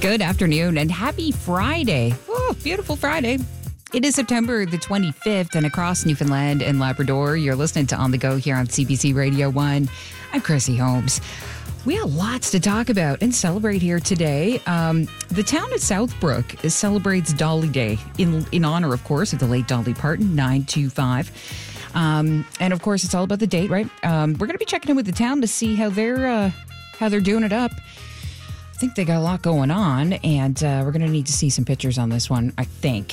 Good afternoon and happy Friday. Oh, beautiful Friday. It is September the 25th, and across Newfoundland and Labrador, you're listening to On The Go here on CBC Radio 1. I'm Chrissy Holmes. We have lots to talk about and celebrate here today. The town of Southbrook celebrates Dolly Day in honor, of course, of the late Dolly Parton, 925. And of course, it's all about the date, right? We're going to be checking in with the town to see how they're doing it up. I think they got a lot going on, and we're going to need to see some pictures on this one, I think.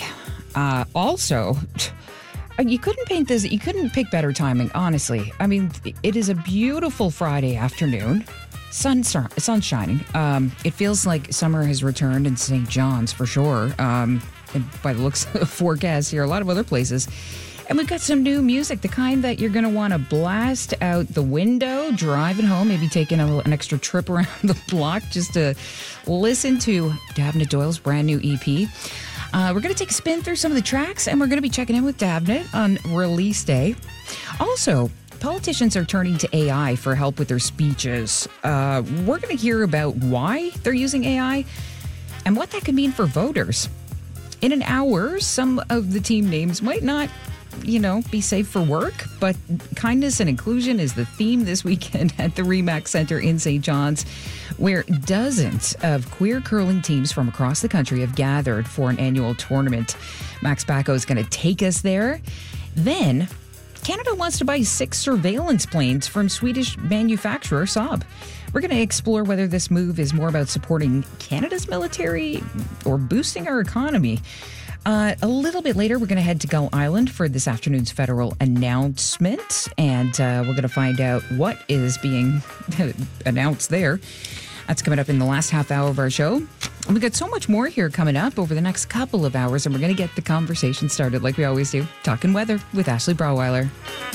Also, you couldn't paint this. You couldn't pick better timing, honestly. I mean, it is a beautiful Friday afternoon. Sun's shining. It feels like summer has returned in St. John's for sure. And by the looks of the forecast here, a lot of other places. And we've got some new music, the kind that you're going to want to blast out the window, driving home, maybe taking an extra trip around the block just to listen to Dabnett Doyle's brand new EP. We're going to take a spin through some of the tracks, and we're going to be checking in with Dabnett on release day. Also, politicians are turning to AI for help with their speeches. We're going to hear about why they're using AI and what that could mean for voters. In an hour, some of the team names might not, be safe for work, but kindness and inclusion is the theme this weekend at the Remax Center in St. John's, where dozens of queer curling teams from across the country have gathered for an annual tournament. Max Bacco is going to take us there. Then, Canada wants to buy 6 surveillance planes from Swedish manufacturer Saab. We're going to explore whether this move is more about supporting Canada's military or boosting our economy. A little bit later, we're going to head to Gull Island for this afternoon's federal announcement, and we're going to find out what is being announced there. That's coming up in the last half hour of our show. And we've got so much more here coming up over the next couple of hours, and we're going to get the conversation started like we always do, talking weather with Ashley Brauweiler.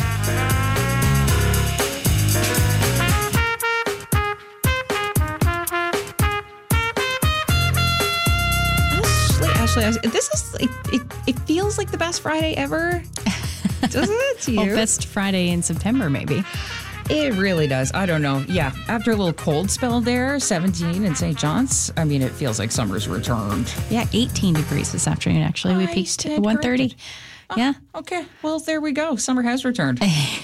This is it feels like the best Friday ever. Doesn't it to you? Well, best Friday in September, maybe. It really does. I don't know. Yeah, after a little cold spell there, 17 in St. John's, I mean, it feels like summer's returned. Yeah, 18 degrees this afternoon, actually. We peaked at 1:30. Yeah. Okay. Well, there we go. Summer has returned.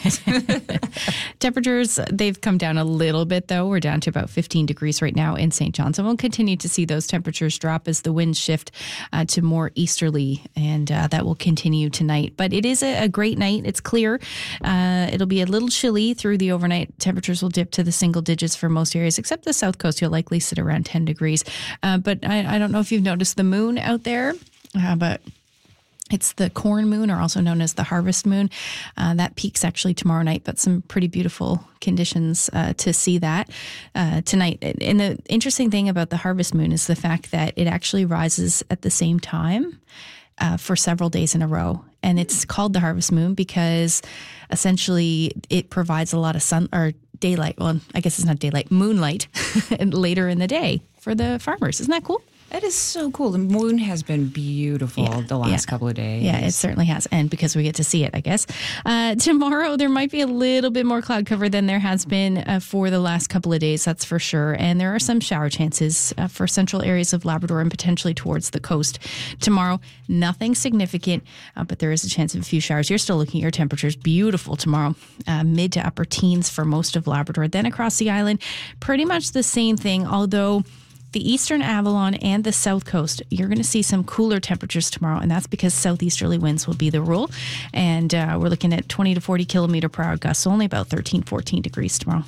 Temperatures, they've come down a little bit, though. We're down to about 15 degrees right now in St. John's. And we'll continue to see those temperatures drop as the winds shift to more easterly. And that will continue tonight. But it is a great night. It's clear. It'll be a little chilly through the overnight. Temperatures will dip to the single digits for most areas, except the south coast. You'll likely sit around 10 degrees. But I don't know if you've noticed the moon out there, but it's the corn moon, or also known as the harvest moon. That peaks actually tomorrow night, but some pretty beautiful conditions to see that tonight. And the interesting thing about the harvest moon is the fact that it actually rises at the same time for several days in a row. And it's called the harvest moon because essentially it provides a lot of sun or daylight. Well, I guess it's not daylight, moonlight later in the day for the farmers. Isn't that cool? That is so cool. The moon has been beautiful the last couple of days. Yeah, it certainly has. And because we get to see it, I guess. Tomorrow, there might be a little bit more cloud cover than there has been for the last couple of days, that's for sure. And there are some shower chances for central areas of Labrador and potentially towards the coast. Tomorrow, nothing significant, but there is a chance of a few showers. You're still looking at your temperatures. Beautiful tomorrow. Mid to upper teens for most of Labrador. Then across the island, pretty much the same thing, although the eastern Avalon and the south coast, you're going to see some cooler temperatures tomorrow, and that's because southeasterly winds will be the rule. And we're looking at 20 to 40 kilometer per hour gusts, so only about 13, 14 degrees tomorrow.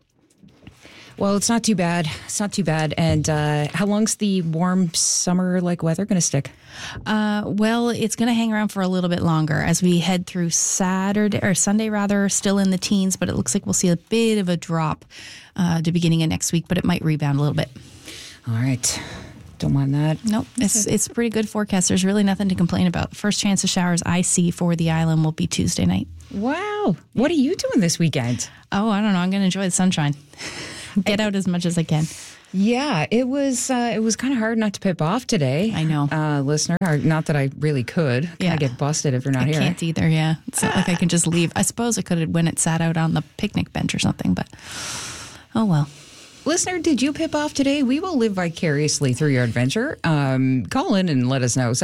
Well, it's not too bad. It's not too bad. And how long's the warm summer-like weather going to stick? Well, it's going to hang around for a little bit longer as we head through Sunday, still in the teens, but it looks like we'll see a bit of a drop the beginning of next week, but it might rebound a little bit. All right. Don't mind that. Nope. It's a pretty good forecast. There's really nothing to complain about. First chance of showers I see for the island will be Tuesday night. Wow. What are you doing this weekend? Oh, I don't know. I'm going to enjoy the sunshine. Get out as much as I can. Yeah, it was kind of hard not to pip off today. I know. Listener, not that I really could. I get busted if you're not here. I can't either, yeah. It's not like I can just leave. I suppose I could have when it sat out on the picnic bench or something, but oh well. Listener, did you pip off today? We will live vicariously through your adventure. Call in and let us know.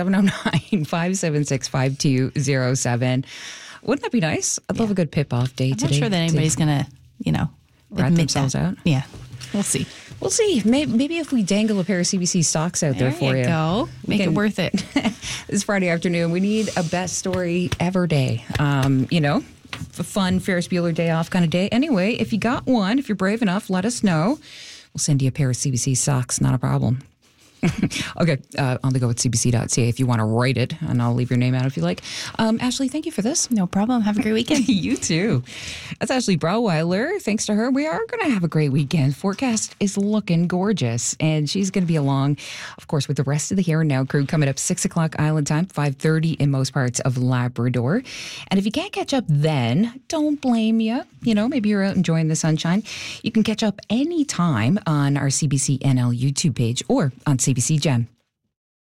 709-576-5207. Wouldn't that be nice? I'd love a good pip off day today. I'm not sure that anybody's going to, rat themselves out. Yeah. We'll see. We'll see. Maybe if we dangle a pair of CBC socks out there for you. There you go. Make it worth it. This Friday afternoon, we need a best story ever day. A fun Ferris Bueller day off kind of day. Anyway, if you got one, if you're brave enough, let us know. We'll send you a pair of CBC socks. Not a problem. Okay, on the go at cbc.ca if you want to write it, and I'll leave your name out if you like. Ashley, thank you for this. No problem. Have a great weekend. You too. That's Ashley Brauweiler. Thanks to her, we are going to have a great weekend. Forecast is looking gorgeous, and she's going to be along, of course, with the rest of the Here and Now crew coming up 6 o'clock Island time, 5:30 in most parts of Labrador. And if you can't catch up then, don't blame you. Maybe you're out enjoying the sunshine. You can catch up anytime on our CBC NL YouTube page or on CBC Gem.